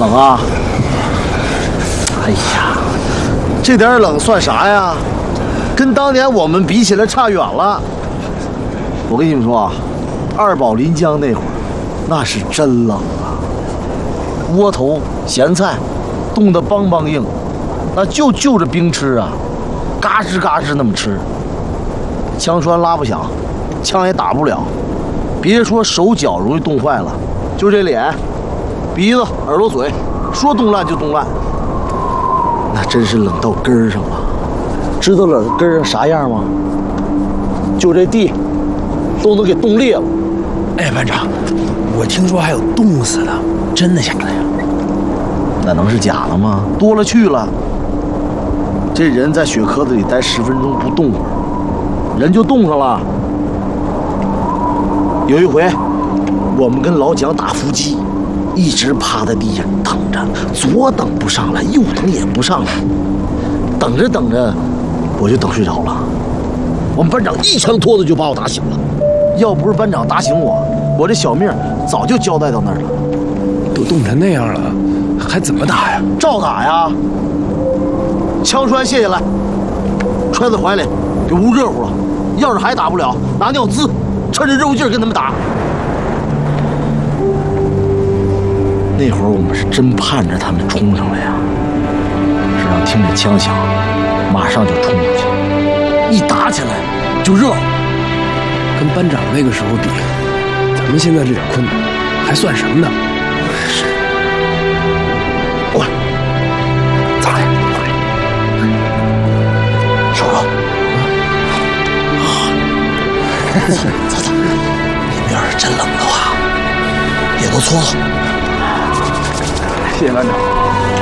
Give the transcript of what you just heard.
冷啊！哎呀，这点冷算啥呀？跟当年我们比起来差远了。我跟你们说啊，二宝临江那会儿，那是真冷啊！窝头、咸菜冻得梆梆硬，那就着冰吃啊，嘎吱嘎吱那么吃。枪栓拉不响，枪也打不了，别说手脚容易冻坏了，就这脸、鼻子、耳朵、嘴，说冻烂就冻烂。那真是冷到根儿上了。知道冷根儿上啥样吗？就这地都能给冻裂了。 哎，班长，我听说还有冻死的，真的假的呀？ 那能是假的吗？多了去了。这人在雪壳子里待10分钟不冻会儿，人就冻上了。有一回，我们跟老蒋打伏击，一直趴在地上等着，左等不上来，右等也不上来，等着等着，我就等睡着了。我们班长一枪托子就把我打醒了。要不是班长打醒我，我这小命早就交代到那儿了。 都冻成那样了，还怎么打呀？ 照打呀！枪栓卸下来，揣在怀里，给捂热乎了。要是还打不了，拿尿滋，趁着肉劲儿跟他们打。那会儿我们是真盼着他们冲上来呀，只要听着枪响，马上就冲出去，一打起来就热乎。 跟班长那个时候比，咱们现在这点困难还算什么呢？ 是。过来，咋的？收手。走，你们要是真冷的话，也都搓搓。 谢谢班长。